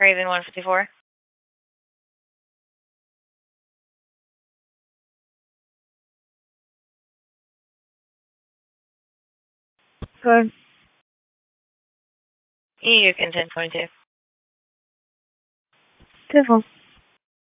Raven 154. Good. EU can 1022. 对方。